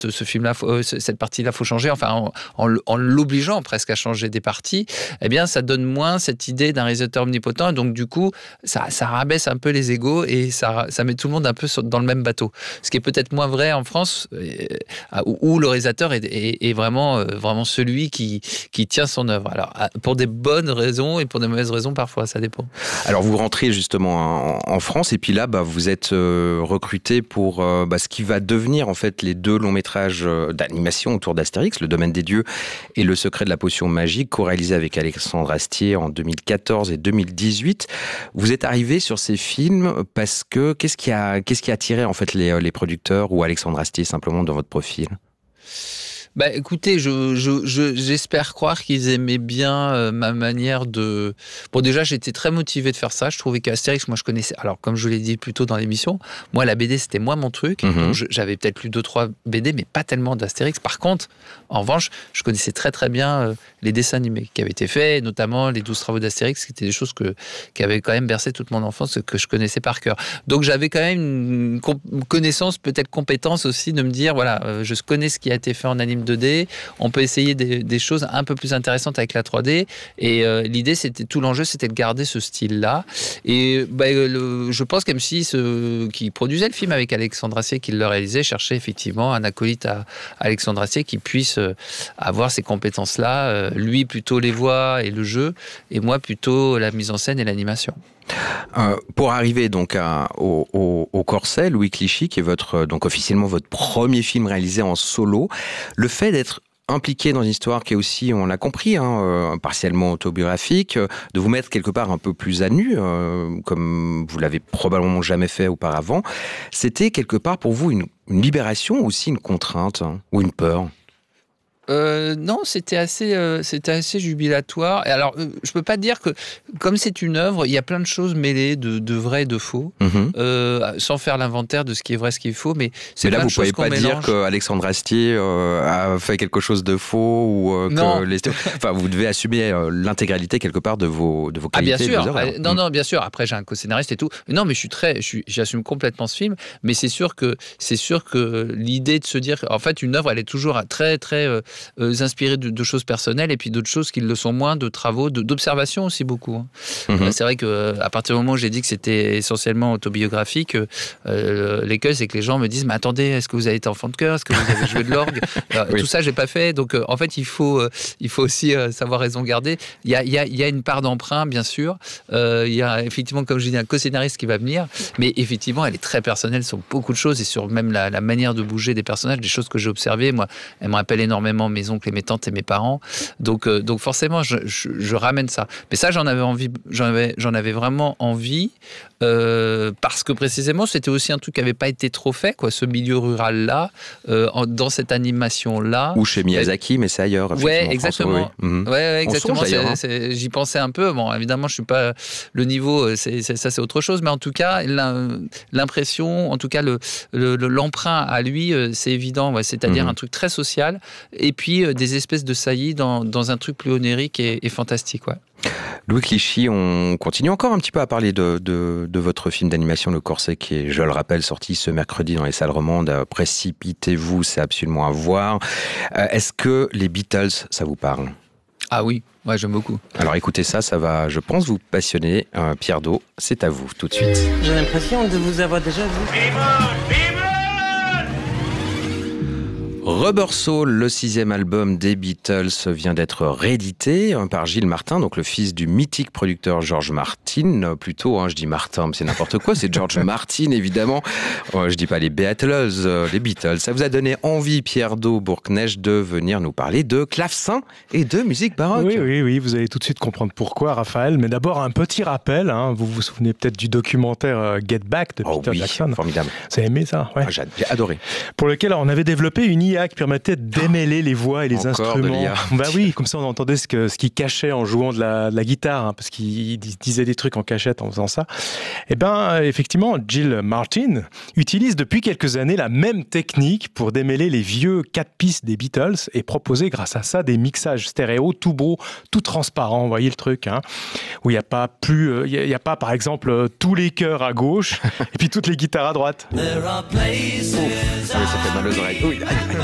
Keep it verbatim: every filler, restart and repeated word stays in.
ce film-là, faut, cette partie-là, faut changer, enfin, en, en, en l'obligeant presque à changer des parties, eh bien, ça donne moins cette idée d'un réalisateur omnipotent. Et donc, du coup, ça, ça rabaisse un peu les égos et ça, ça met tout le monde un peu sur, dans le même bateau. Ce qui est peut-être moins vrai en France, euh, où, où le réalisateur est, est, est vraiment, euh, vraiment celui qui, qui tient son œuvre. Alors, pour des bonnes raisons et pour des mauvaises raisons, parfois, ça dépend. Alors, vous rentrez justement en, en France et puis là, bah, vous êtes euh, recruté pour euh, bah, ce qui va devenir en fait les deux longs métrages d'animation autour d'Astérix, Le Domaine des Dieux et Le Secret de la Potion Magique, co-réalisé avec Alexandre Astier en deux mille quatorze et deux mille dix-huit. Vous êtes arrivé sur ces films parce que qu'est-ce qui a, qu'est-ce qui a attiré en fait les, les producteurs ou Alexandre Astier simplement dans votre profil ? Bah, écoutez, je, je, je, j'espère croire qu'ils aimaient bien euh, ma manière de... Bon, déjà, j'étais très motivé de faire ça. Je trouvais qu'Astérix, moi, je connaissais... Alors, comme je vous l'ai dit plus tôt dans l'émission, moi, la B D, c'était moi mon truc. Mm-hmm. Donc, je, j'avais peut-être lu deux, trois B D, mais pas tellement d'Astérix. Par contre, en revanche, je connaissais très, très bien euh, les dessins animés qui avaient été faits, notamment les douze travaux d'Astérix, qui étaient des choses que, qui avaient quand même bercé toute mon enfance, que je connaissais par cœur. Donc, j'avais quand même une, une connaissance, peut-être compétence aussi, de me dire, voilà, euh, je connais ce qui a été fait en anime deux D, on peut essayer des, des choses un peu plus intéressantes avec la trois D, et euh, l'idée, c'était, tout l'enjeu, c'était de garder ce style-là. Et bah, le, je pense qu'M six, euh, qui produisait le film avec Alexandre Astier, qui le réalisait, cherchait effectivement un acolyte à, à Alexandre Astier qui puisse euh, avoir ces compétences-là, euh, lui plutôt les voix et le jeu, et moi plutôt la mise en scène et l'animation. Euh, pour arriver donc à, au, au, au Corset, Louis Clichy, qui est votre, donc officiellement votre premier film réalisé en solo, le fait d'être impliqué dans une histoire qui est aussi, on l'a compris, hein, euh, partiellement autobiographique, euh, de vous mettre quelque part un peu plus à nu, euh, comme vous l'avez probablement jamais fait auparavant, c'était quelque part pour vous une, une libération ou aussi une contrainte, hein, ou une peur ? Euh, non, c'était assez, euh, c'était assez jubilatoire. Et alors, euh, je peux pas dire que, comme c'est une œuvre, il y a plein de choses mêlées de, de vrai et de faux, mm-hmm. euh, sans faire l'inventaire de ce qui est vrai, ce qui est faux. Mais c'est mais là, plein vous de choses qu'on pouvez pas mélange. dire qu'Alexandre Astier euh, a fait quelque chose de faux ou euh, non. que les... enfin, vous devez assumer euh, l'intégralité quelque part de vos de vos qualités. Ah bien sûr. De vos œuvres. Non, non, bien sûr. Après, j'ai un co-scénariste et tout. Non, mais je suis très, je suis, j'assume complètement ce film. Mais c'est sûr que, c'est sûr que l'idée de se dire, en fait, une œuvre, elle est toujours très, très euh, inspirée De, de choses personnelles et puis d'autres choses qui le sont moins, de travaux, de, d'observations aussi beaucoup. Hein. Mmh. C'est vrai qu'à partir du moment où j'ai dit que c'était essentiellement autobiographique, euh, l'écueil, c'est que les gens me disent « Mais attendez, est-ce que vous avez été enfant de cœur ? Est-ce que vous avez joué de l'orgue ?» oui. Tout ça, j'ai pas fait. Donc, euh, en fait, il faut, euh, il faut aussi euh, savoir raison garder. Il y a, il y a, il y a une part d'emprunt, bien sûr. Euh, il y a effectivement, comme je dis, un co-scénariste qui va venir. Mais effectivement, elle est très personnelle sur beaucoup de choses et sur même la, la manière de bouger des personnages, des choses que j'ai observées. Moi, elle me rappelle énormément mes oncles et mes tantes et mes parents. Donc, euh, donc forcément, je, je, je ramène ça. Mais ça, j'en avais envie, j'en avais, j'en avais vraiment envie euh, parce que précisément, c'était aussi un truc qui n'avait pas été trop fait, quoi, ce milieu rural-là, euh, en, dans cette animation-là. Ou chez Miyazaki, mais c'est ailleurs. Ouais, exactement. France, oui. Mmh. Ouais, ouais, exactement. Songe, c'est, hein. c'est, j'y pensais un peu. Bon, évidemment, je suis pas le niveau. C'est, c'est, ça, c'est autre chose. Mais en tout cas, l'impression, en tout cas, le, le, l'emprunt à lui, c'est évident. Ouais, c'est-à-dire mmh. un truc très social. Et puis euh, des espèces de saillies dans, dans un truc plus onérique et, et fantastique. Ouais. Louis Clichy, on continue encore un petit peu à parler de, de, de votre film d'animation Le Corset, qui est, je le rappelle, sorti ce mercredi dans les salles romandes. Précipitez-vous, c'est absolument à voir. Euh, est-ce que les Beatles, ça vous parle ? Ah oui, ouais, j'aime beaucoup. Alors écoutez ça, ça va, je pense, vous passionner. Euh, Pierre Do, c'est à vous, tout de suite. J'ai l'impression de vous avoir déjà vu. Rubber Soul, le sixième album des Beatles, vient d'être réédité par Gilles Martin, donc le fils du mythique producteur George Martin. Plutôt, hein, je dis Martin, mais c'est n'importe quoi, c'est George Martin, évidemment. Oh, je dis pas les Beatles, euh, les Beatles. Ça vous a donné envie, Pierre Do Bourknecht, de venir nous parler de clavecin et de musique baroque. Oui, oui, oui, vous allez tout de suite comprendre pourquoi, Raphaël. Mais d'abord, un petit rappel, hein, vous vous souvenez peut-être du documentaire euh, Get Back de oh, Peter oui, Jackson. Formidable. Vous avez aimé ça? Ouais. Ah, j'ai, j'ai adoré. Pour lequel on avait développé une I A qui permettait de démêler les voix et les Encore instruments. De l'I A. Bah oui, comme ça on entendait ce, que, ce qu'il cachait en jouant de la, de la guitare, hein, parce qu'il disait des trucs en cachette en faisant ça. Et ben effectivement, Gilles Martin utilise depuis quelques années la même technique pour démêler les vieux quatre pistes des Beatles et proposer grâce à ça des mixages stéréo tout beaux, tout transparents. Vous voyez le truc, hein, où il n'y a pas plus, il n'y a, a pas par exemple tous les chœurs à gauche et puis toutes les guitares à droite. Ouf, ça fait mal aux oreilles. Oui.